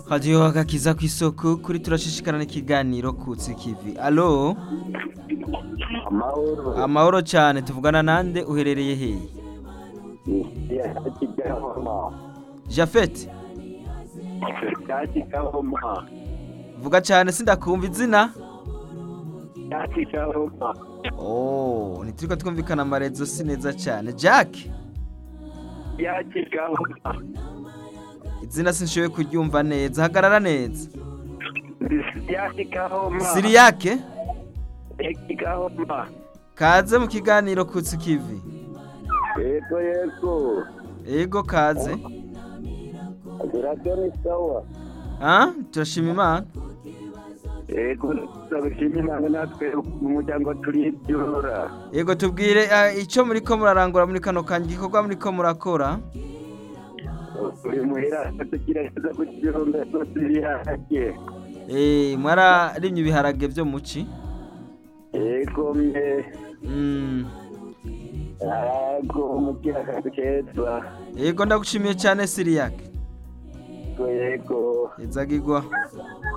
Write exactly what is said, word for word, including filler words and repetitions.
Radio agakiza kw'isoko kuri turashishikarana ikiganiro kutsi kivi. Allo? Amahoro. Amahoro cyane tuvugana nande uherereye hehe? Yakigahoma. Jafet? Yakigahoma. Vuga cyane sindakumva izina? Yakigahoma. Oh, nituriko twumvikana amarezo si neza cyane. Jack? Yakigahoma. Izina sinshoboye kuryumva neza. Hagarara neza. Yakigahoma. Siriyake? Yakigahoma. Kaze mu kiganiro kutsi kivi. Yego yego. Ego kaze. Radio ni sawa. Ah, turashima Imana. Yego turashima Imana natwe mu muryango turibyura. Yego tubwire uh, ico muri ko murarangura muri kano kangi gikorwa muri ko murakora. Uri muhira tugerageza kugironda sosiyete. Eh, mwara rimye ibiharage byo muci? Yego mbe. Mm. Yego mugira kakeza. Yego ndagushimiye cyane Siriyake. Yego. Izagirwa.